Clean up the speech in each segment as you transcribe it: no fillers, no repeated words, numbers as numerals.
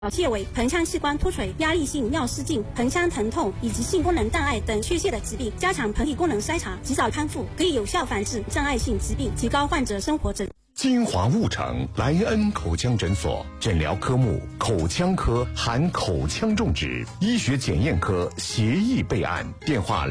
脑切为盆腔器官脱垂、压力性尿失禁、盆腔疼痛以及性功能障碍等缺陷的疾病，加强盆体功能筛查，及早康复，可以有效防治障碍性疾病，提高患者生活质量。 金华雾城莱恩口腔诊所，诊疗科目口腔科含口腔种植，医学检验科协议备案。电话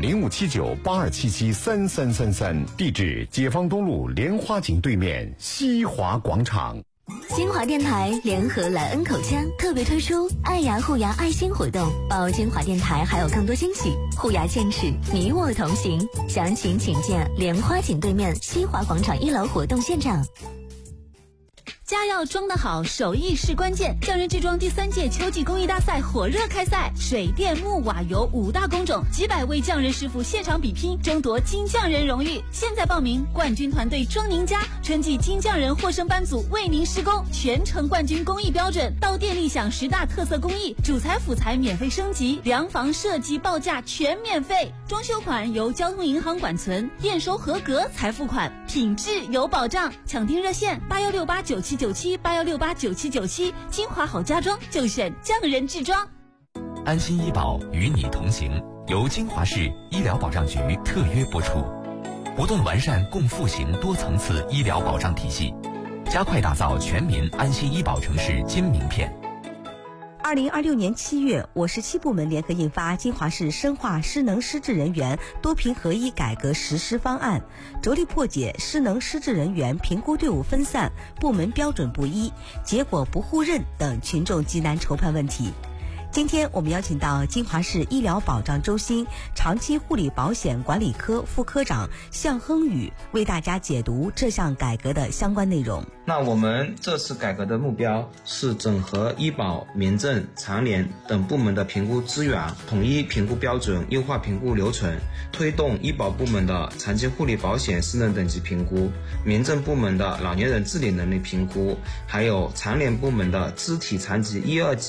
057982773333，地址解放东路莲花井对面西华广场。 金华电台联合莱恩口腔特别推出爱牙护牙爱心活动，报金华电台还有更多惊喜，护牙健齿，你我同行。详情请见莲花井对面西华广场1楼活动现场。 家要装得好，手艺是关键。匠人制装第3届秋季工艺大赛火热开赛，水电木瓦油5大工种，几百位匠人师傅现场比拼，争夺金匠人荣誉。现在报名，冠军团队装您家，春季金匠人获胜班组为您施工，全程冠军工艺标准，到店立享10大特色工艺，主材辅材免费升级，量房设计报价全免费，装修款由交通银行管存，验收合格才付款，品质有保障。抢订热线8168979781689797，金华好家装就选匠人制装。 安心医保与你同行，由金华市医疗保障局特约播出，不断完善共复型多层次医疗保障体系，加快打造全民安心医保城市金名片。 2026年7月，我市7部门联合印发《金华市深化失能失智人员多评合一改革实施方案》，着力破解失能失智人员评估队伍分散、部门标准不一、结果不互认等群众急难筹判问题。今天我们邀请到金华市医疗保障中心长期护理保险管理科副科长向亨宇为大家解读这项改革的相关内容。 那我们这次改革的目标是整合医保、民政、残联等部门的评估资源，统一评估标准，优化评估流程，推动医保部门的长期护理保险失能等级评估，民政部门的老年人自理能力评估，还有残联部门的肢体残疾1、2级